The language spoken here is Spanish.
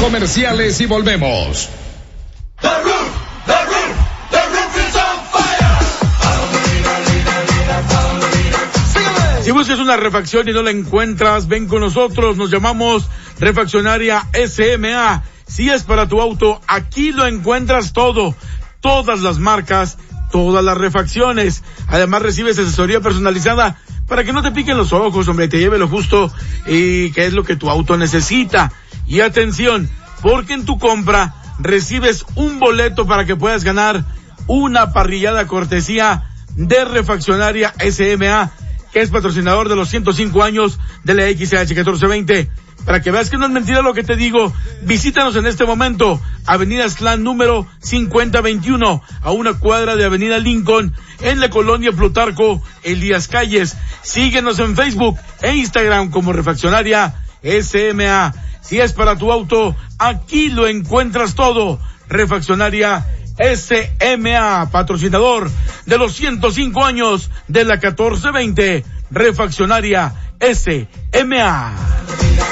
comerciales y volvemos. Si buscas una refacción y no la encuentras, ven con nosotros, nos llamamos Refaccionaria SMA. Si es para tu auto, aquí lo encuentras todo, todas las marcas, todas las refacciones. Además recibes asesoría personalizada para que no te piquen los ojos, hombre, te lleve lo justo y que es lo que tu auto necesita. Y atención, porque en tu compra recibes un boleto para que puedas ganar una parrillada cortesía de Refaccionaria SMA, que es patrocinador de los 105 años de la XH 1420. Para que veas que no es mentira lo que te digo, visítanos en este momento, Avenida Aztlán número 5021, a una cuadra de Avenida Lincoln, en la colonia Plutarco, Elías Calles. Síguenos en Facebook e Instagram como Refaccionaria SMA. Si es para tu auto, aquí lo encuentras todo. Refaccionaria SMA, patrocinador de los 105 años de la 1420. Refaccionaria SMA.